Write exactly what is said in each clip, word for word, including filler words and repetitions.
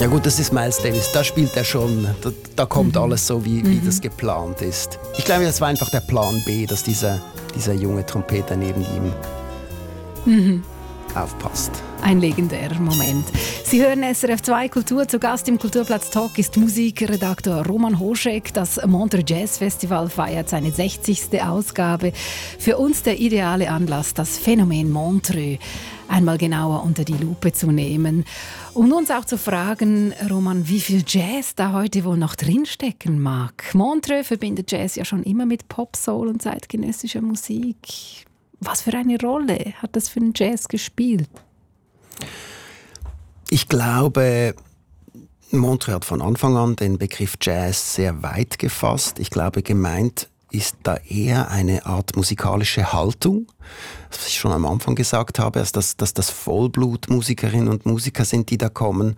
Ja gut, das ist Miles Davis, da spielt er schon, da, da kommt mhm. alles so, wie, wie mhm. das geplant ist. Ich glaube, das war einfach der Plan B, dass dieser, dieser junge Trompeter neben ihm mhm. aufpasst. Ein legendärer Moment. Sie hören S R F zwei Kultur. Zu Gast im Kulturplatz Talk ist Musikredaktor Roman Hoschek. Das Montreux Jazz Festival feiert seine sechzigste Ausgabe. Für uns der ideale Anlass, das Phänomen Montreux einmal genauer unter die Lupe zu nehmen. Und uns auch zu fragen, Roman, wie viel Jazz da heute wohl noch drinstecken mag. Montreux verbindet Jazz ja schon immer mit Pop, Soul und zeitgenössischer Musik. Was für eine Rolle hat das für den Jazz gespielt? Ich glaube, Montreux hat von Anfang an den Begriff Jazz sehr weit gefasst. Ich glaube, gemeint ist da eher eine Art musikalische Haltung, was ich schon am Anfang gesagt habe, also dass, dass das Vollblutmusikerinnen und Musiker sind, die da kommen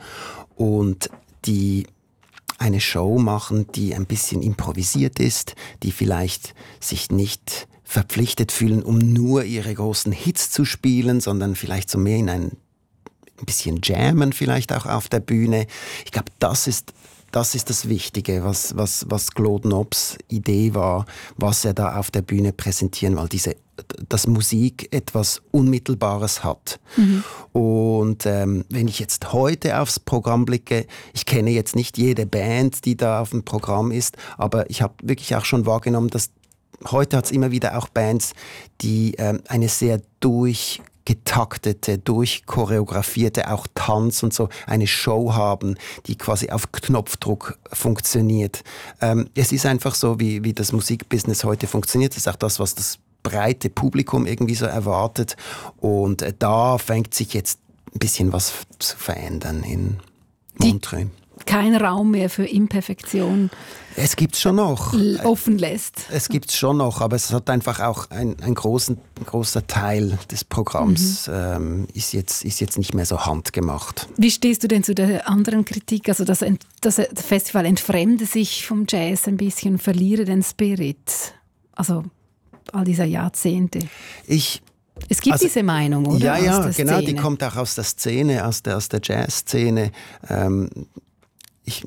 und die eine Show machen, die ein bisschen improvisiert ist, die vielleicht sich nicht verpflichtet fühlen, um nur ihre großen Hits zu spielen, sondern vielleicht so mehr in ein, ein bisschen jammen vielleicht auch auf der Bühne. Ich glaube, das ist Das ist das Wichtige, was, was, was Claude Nobs Idee war, was er da auf der Bühne präsentieren will, diese, dass Musik etwas Unmittelbares hat. Mhm. Und ähm, wenn ich jetzt heute aufs Programm blicke, ich kenne jetzt nicht jede Band, die da auf dem Programm ist, aber ich habe wirklich auch schon wahrgenommen, dass heute hat es immer wieder auch Bands, die ähm, eine sehr durch getaktete, durchchoreografierte, auch Tanz und so, eine Show haben, die quasi auf Knopfdruck funktioniert. Ähm, es ist einfach so, wie, wie das Musikbusiness heute funktioniert. Das ist auch das, was das breite Publikum irgendwie so erwartet. Und äh, da fängt sich jetzt ein bisschen was zu verändern in Montreux. Kein Raum mehr für Imperfektion. Es gibt's schon noch. Offen lässt. Es gibt's schon noch, aber es hat einfach auch ein, ein, großen, ein großer Teil des Programms mhm. ähm, ist, jetzt, ist jetzt nicht mehr so handgemacht. Wie stehst du denn zu der anderen Kritik? Also das, das Festival entfremde sich vom Jazz ein bisschen, verliere den Spirit. Also all dieser Jahrzehnte. Ich Es gibt also diese Meinung, oder? Ja, ja, aus der genau, Szene. Die kommt auch aus der Szene, aus der, aus der Jazz-Szene. Ähm, ich,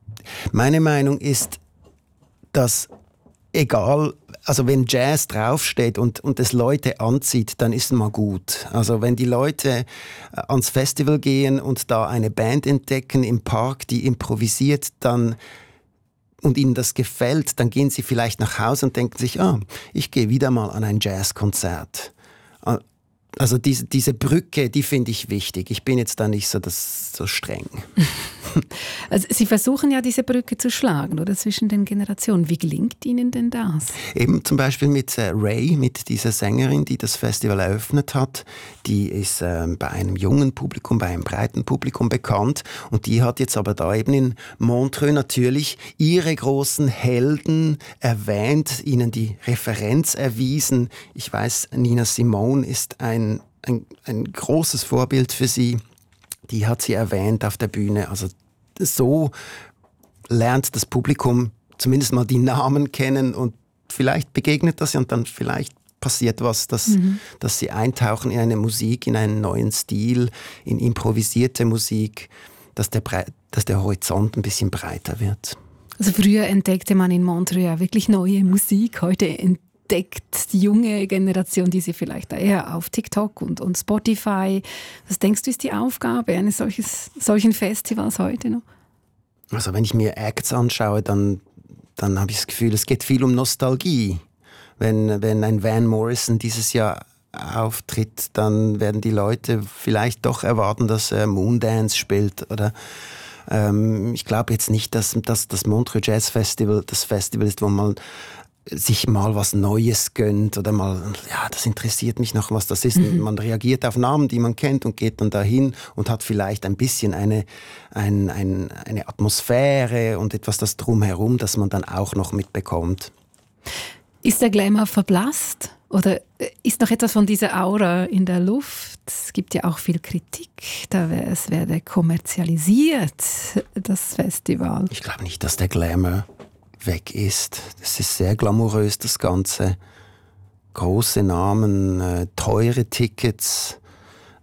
meine Meinung ist, dass egal, also wenn Jazz draufsteht und, und es Leute anzieht, dann ist es mal gut. Also wenn die Leute ans Festival gehen und da eine Band entdecken im Park, die improvisiert, dann und ihnen das gefällt, dann gehen sie vielleicht nach Hause und denken sich, ah, ich gehe wieder mal an ein Jazzkonzert. Also diese, diese Brücke, die finde ich wichtig. Ich bin jetzt da nicht so, das, so streng. Also Sie versuchen ja, diese Brücke zu schlagen, oder, zwischen den Generationen. Wie gelingt Ihnen denn das? Eben zum Beispiel mit äh, Ray, mit dieser Sängerin, die das Festival eröffnet hat. Die ist äh, bei einem jungen Publikum, bei einem breiten Publikum bekannt. Und die hat jetzt aber da eben in Montreux natürlich ihre großen Helden erwähnt, ihnen die Referenz erwiesen. Ich weiß, Nina Simone ist ein, ein, ein großes Vorbild für sie. Die hat sie erwähnt auf der Bühne. Also so lernt das Publikum zumindest mal die Namen kennen und vielleicht begegnet das und dann vielleicht passiert was, dass, mhm. dass sie eintauchen in eine Musik, in einen neuen Stil, in improvisierte Musik, dass der, Bre- dass der Horizont ein bisschen breiter wird. Also früher entdeckte man in Montreux ja wirklich neue Musik, heute entdeckt deckt die junge Generation diese vielleicht eher auf TikTok und, und Spotify. Was denkst du, ist die Aufgabe eines solches, solchen Festivals heute noch? Also wenn ich mir Acts anschaue, dann, dann habe ich das Gefühl, es geht viel um Nostalgie. Wenn, wenn ein Van Morrison dieses Jahr auftritt, dann werden die Leute vielleicht doch erwarten, dass er Moondance spielt. Oder ähm, ich glaube jetzt nicht, dass, dass das Montreux Jazz Festival das Festival ist, wo man sich mal was Neues gönnt oder mal, ja, das interessiert mich noch, was das ist. Mhm. Man reagiert auf Namen, die man kennt und geht dann dahin und hat vielleicht ein bisschen eine, ein, ein, eine Atmosphäre und etwas das Drumherum, das man dann auch noch mitbekommt. Ist der Glamour verblasst? Oder ist noch etwas von dieser Aura in der Luft? Es gibt ja auch viel Kritik, da wär, es werde kommerzialisiert, das Festival. Ich glaube nicht, dass der Glamour weg ist. Das ist sehr glamourös, das Ganze. Große Namen, äh, teure Tickets.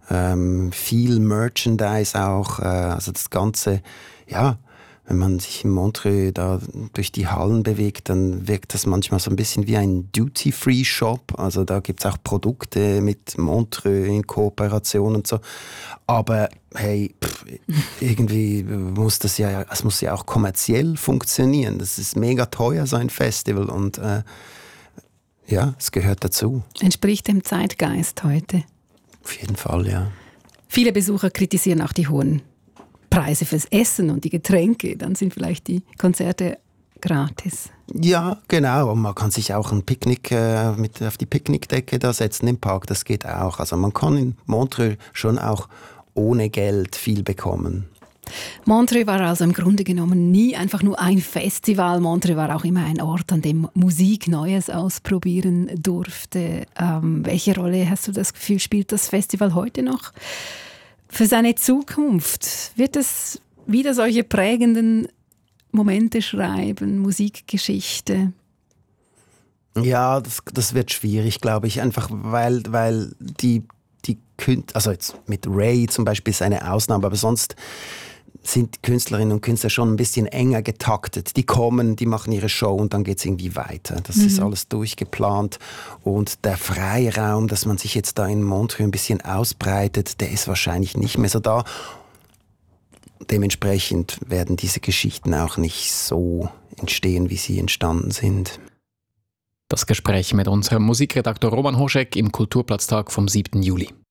ähm, viel Merchandise auch, äh, also das Ganze, ja, wenn man sich in Montreux da durch die Hallen bewegt, dann wirkt das manchmal so ein bisschen wie ein Duty-Free-Shop. Also da gibt es auch Produkte mit Montreux in Kooperation und so. Aber hey, pff, irgendwie muss das ja, es muss ja auch kommerziell funktionieren. Das ist mega teuer, so ein Festival. Und äh, ja, es gehört dazu. Entspricht dem Zeitgeist heute. Auf jeden Fall, ja. Viele Besucher kritisieren auch die hohen Preise fürs Essen und die Getränke, dann sind vielleicht die Konzerte gratis. Ja, genau. Und man kann sich auch ein Picknick äh, mit auf die Picknickdecke da setzen im Park. Das geht auch. Also man kann in Montreux schon auch ohne Geld viel bekommen. Montreux war also im Grunde genommen nie einfach nur ein Festival. Montreux war auch immer ein Ort, an dem Musik Neues ausprobieren durfte. Ähm, welche Rolle, hast du das Gefühl, spielt das Festival heute noch für seine Zukunft? Wird es wieder solche prägenden Momente schreiben, Musikgeschichte? Ja, das, das wird schwierig, glaube ich, einfach weil, weil die, die Künstler, also jetzt mit Ray zum Beispiel ist eine Ausnahme, aber sonst sind Künstlerinnen und Künstler schon ein bisschen enger getaktet. Die kommen, die machen ihre Show und dann geht es irgendwie weiter. Das mhm. ist alles durchgeplant. Und der Freiraum, dass man sich jetzt da in Montreux ein bisschen ausbreitet, der ist wahrscheinlich nicht mehr so da. Dementsprechend werden diese Geschichten auch nicht so entstehen, wie sie entstanden sind. Das Gespräch mit unserem Musikredakteur Roman Hoschek im Kulturplatztag vom siebten Juli.